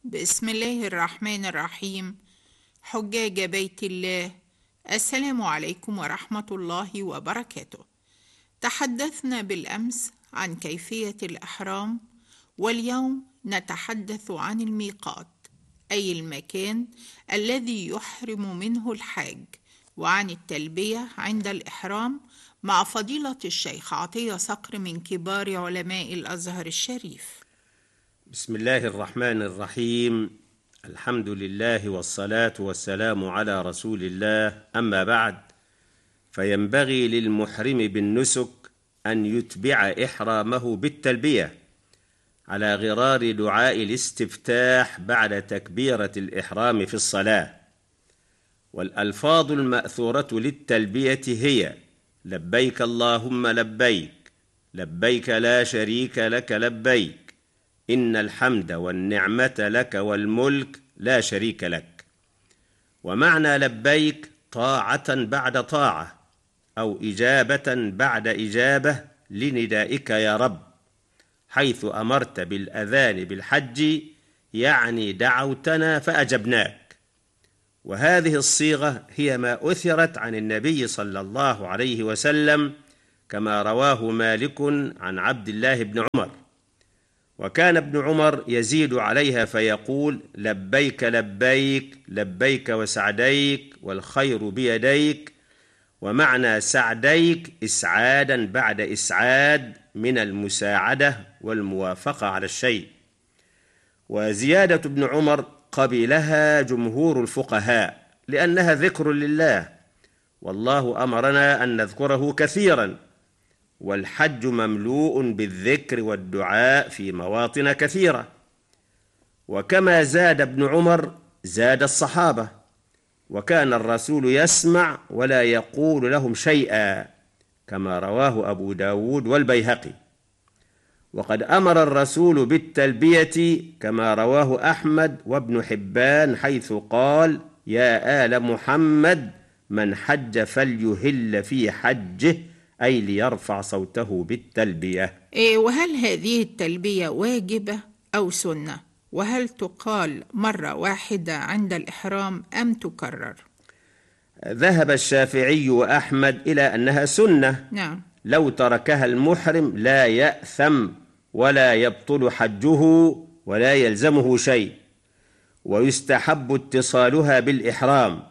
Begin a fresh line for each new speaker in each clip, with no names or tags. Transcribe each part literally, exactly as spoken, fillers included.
بسم الله الرحمن الرحيم. حجاج بيت الله، السلام عليكم ورحمة الله وبركاته. تحدثنا بالأمس عن كيفية الإحرام، واليوم نتحدث عن الميقات، أي المكان الذي يحرم منه الحاج، وعن التلبية عند الإحرام مع فضيلة الشيخ عطية صقر من كبار علماء الأزهر الشريف.
بسم الله الرحمن الرحيم. الحمد لله والصلاة والسلام على رسول الله، أما بعد، فينبغي للمحرم بالنسك أن يتبع إحرامه بالتلبية على غرار دعاء الاستفتاح بعد تكبيرة الإحرام في الصلاة. والألفاظ المأثورة للتلبية هي: لبيك اللهم لبيك، لبيك لا شريك لك لبيك، إن الحمد والنعمة لك والملك لا شريك لك. ومعنى لبيك طاعة بعد طاعة، أو إجابة بعد إجابة لندائك يا رب، حيث أمرت بالأذان بالحج، يعني دعوتنا فأجبناك. وهذه الصيغة هي ما أثرت عن النبي صلى الله عليه وسلم، كما رواه مالك عن عبد الله بن عمر. وكان ابن عمر يزيد عليها فيقول: لبيك لبيك لبيك وسعديك والخير بيديك. ومعنى سعديك إسعادا بعد إسعاد من المساعدة والموافقة على الشيء. وزيادة ابن عمر قبلها جمهور الفقهاء، لأنها ذكر لله، والله أمرنا أن نذكره كثيرا، والحج مملوء بالذكر والدعاء في مواطن كثيرة. وكما زاد ابن عمر زاد الصحابة، وكان الرسول يسمع ولا يقول لهم شيئا، كما رواه أبو داود والبيهقي. وقد أمر الرسول بالتلبية كما رواه أحمد وابن حبان، حيث قال: يا آل محمد من حج فليهل في حجه، أي ليرفع صوته بالتلبية.
إيه وهل هذه التلبية واجبة أو سنة؟ وهل تقال مرة واحدة عند الإحرام أم تكرر؟
ذهب الشافعي وأحمد إلى أنها سنة.
نعم.
لو تركها المحرم لا يأثم ولا يبطل حجه ولا يلزمه شيء، ويستحب اتصالها بالإحرام.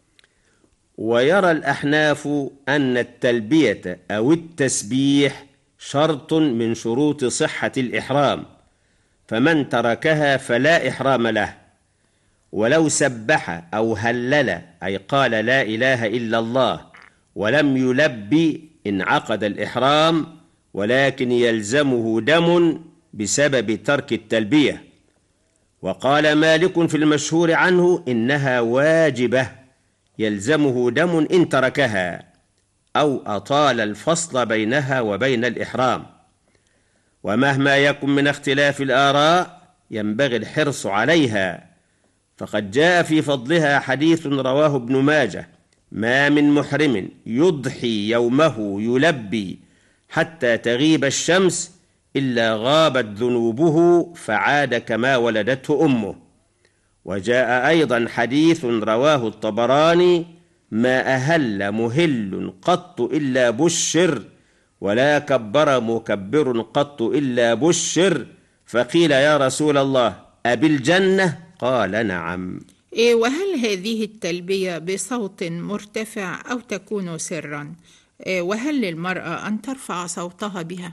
ويرى الأحناف أن التلبية أو التسبيح شرط من شروط صحة الإحرام، فمن تركها فلا إحرام له. ولو سبح أو هلل، أي قال لا إله إلا الله، ولم يلبي، انعقد الإحرام، ولكن يلزمه دم بسبب ترك التلبية. وقال مالك في المشهور عنه إنها واجبة، يلزمه دم إن تركها أو أطال الفصل بينها وبين الإحرام. ومهما يكن من اختلاف الآراء ينبغي الحرص عليها، فقد جاء في فضلها حديث رواه ابن ماجه: ما من محرم يضحي يومه يلبي حتى تغيب الشمس إلا غابت ذنوبه فعاد كما ولدته أمه. وجاء أيضا حديث رواه الطبراني: ما أهل مهل قط إلا بشر، ولا كبر مكبر قط إلا بشر. فقيل: يا رسول الله أبي الجنة؟ قال: نعم.
إيه وهل هذه التلبية بصوت مرتفع أو تكون سرا؟ إيه وهل للمرأة أن ترفع صوتها بها؟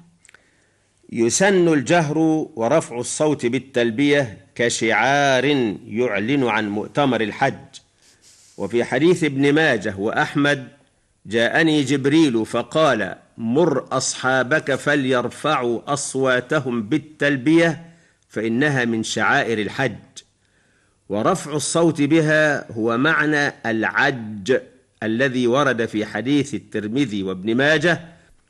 يسن الجهر ورفع الصوت بالتلبية كشعار يعلن عن مؤتمر الحج. وفي حديث ابن ماجه وأحمد: جاءني جبريل فقال: مر أصحابك فليرفعوا أصواتهم بالتلبية فإنها من شعائر الحج. ورفع الصوت بها هو معنى العج الذي ورد في حديث الترمذي وابن ماجه: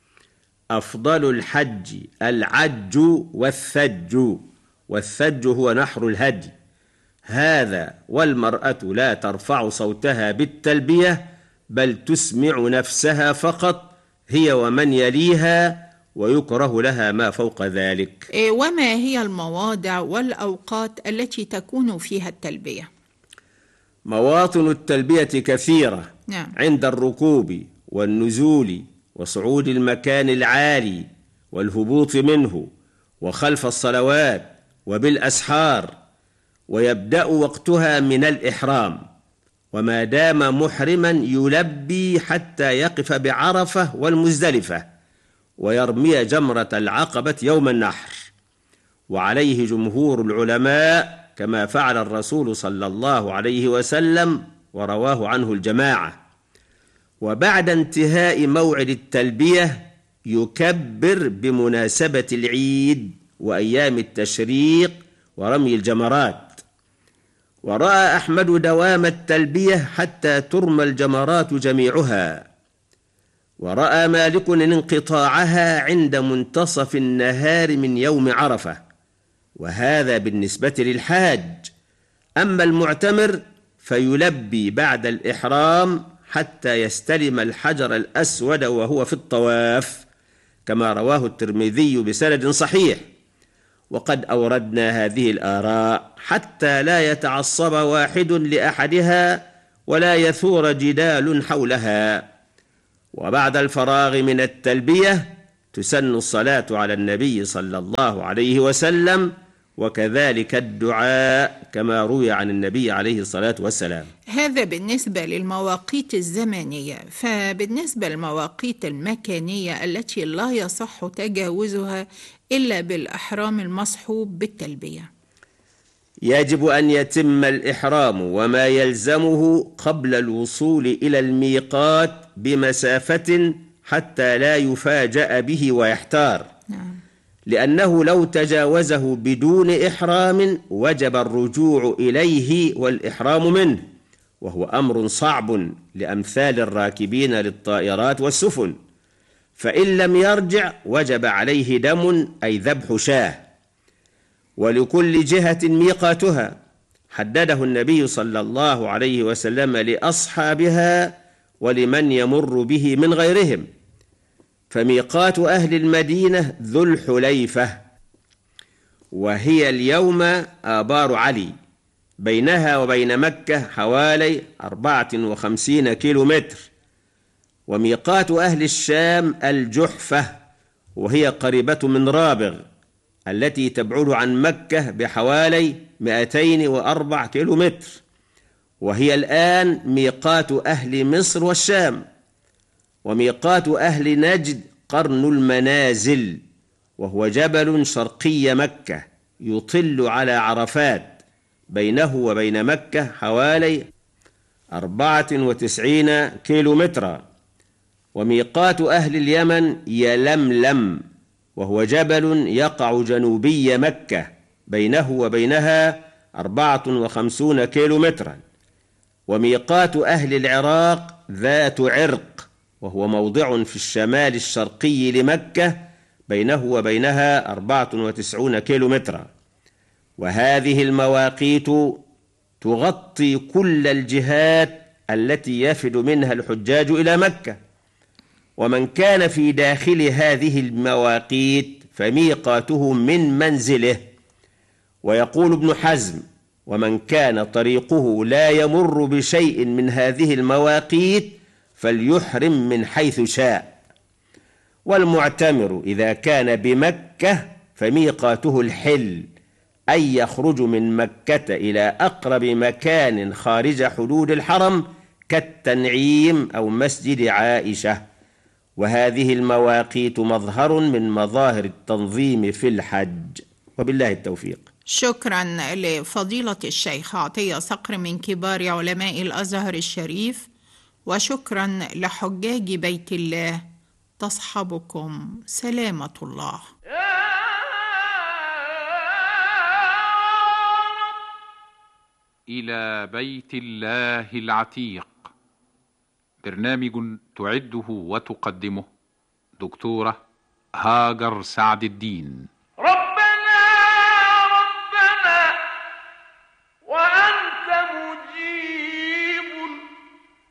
أفضل الحج العج والثج، والثج هو نحر الهدي. هذا والمرأة لا ترفع صوتها بالتلبية، بل تسمع نفسها فقط، هي ومن يليها، ويكره لها ما فوق ذلك.
وما هي المواضع والأوقات التي تكون فيها التلبية؟
مواطن التلبية كثيرة.
نعم.
عند الركوب والنزول وصعود المكان العالي والهبوط منه وخلف الصلوات وبالأسحار، ويبدأ وقتها من الإحرام، وما دام محرما يلبي حتى يقف بعرفة والمزدلفة ويرمي جمرة العقبة يوم النحر، وعليه جمهور العلماء كما فعل الرسول صلى الله عليه وسلم ورواه عنه الجماعة. وبعد انتهاء موعد التلبية يكبر بمناسبة العيد وأيام التشريق ورمي الجمرات. ورأى أحمد دوام التلبية حتى ترمى الجمرات جميعها، ورأى مالك انقطاعها عند منتصف النهار من يوم عرفة، وهذا بالنسبة للحاج. أما المعتمر فيلبي بعد الإحرام حتى يستلم الحجر الأسود وهو في الطواف، كما رواه الترمذي بسند صحيح. وقد أوردنا هذه الآراء حتى لا يتعصب واحد لأحدها ولا يثور جدال حولها. وبعد الفراغ من التلبية تسن الصلاة على النبي صلى الله عليه وسلم، وكذلك الدعاء كما روي عن النبي عليه الصلاة والسلام.
هذا بالنسبة للمواقيت الزمنية، فبالنسبة للمواقيت المكانية التي لا يصح تجاوزها إلا بالإحرام المصحوب بالتلبية.
يجب أن يتم الإحرام وما يلزمه قبل الوصول إلى الميقات بمسافة حتى لا يفاجأ به ويحتار.
نعم.
لأنه لو تجاوزه بدون إحرام وجب الرجوع إليه والإحرام منه، وهو أمر صعب لأمثال الراكبين للطائرات والسفن، فإن لم يرجع وجب عليه دم أي ذبح شاه. ولكل جهة ميقاتها حدده النبي صلى الله عليه وسلم لأصحابها ولمن يمر به من غيرهم. فميقات أهل المدينة ذو الحليفة، وهي اليوم آبار علي، بينها وبين مكة حوالي أربعة وخمسين كيلو متر. وميقات أهل الشام الجحفة، وهي قريبة من رابغ التي تبعد عن مكة بحوالي مئتين وأربعة كيلو متر، وهي الآن ميقات أهل مصر والشام. وميقات أهل نجد قرن المنازل، وهو جبل شرقي مكة يطل على عرفات، بينه وبين مكة حوالي أربعة وتسعين كيلو مترا. وميقات أهل اليمن يلملم، وهو جبل يقع جنوبي مكة، بينه وبينها أربعة وخمسون كيلو مترا. وميقات أهل العراق ذات عرق، وهو موضع في الشمال الشرقي لمكة، بينه وبينها أربعة وتسعون كيلو مترا. وهذه المواقيت تغطي كل الجهات التي يفد منها الحجاج إلى مكة. ومن كان في داخل هذه المواقيت فميقاته من منزله. ويقول ابن حزم: ومن كان طريقه لا يمر بشيء من هذه المواقيت فليحرم من حيث شاء. والمعتمر إذا كان بمكة فميقاته الحل، أي يخرج من مكة إلى أقرب مكان خارج حدود الحرم كالتنعيم أو مسجد عائشة. وهذه المواقيت مظهر من مظاهر التنظيم في الحج، وبالله التوفيق.
شكرا لفضيلة الشيخ عطية صقر من كبار علماء الأزهر الشريف، وشكرا لحجاج بيت الله. تصحبكم سلامة الله.
إلى بيت الله العتيق، برنامج تعده وتقدمه دكتورة هاجر سعد الدين.